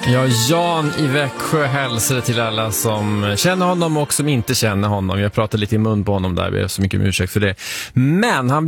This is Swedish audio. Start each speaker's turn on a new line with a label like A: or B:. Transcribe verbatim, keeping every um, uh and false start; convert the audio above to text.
A: Ja, Jan i Växjö hälsar till alla som känner honom och som inte känner honom. Jag pratar lite i mun på honom där, vi är så mycket om ursäkt för det. Men han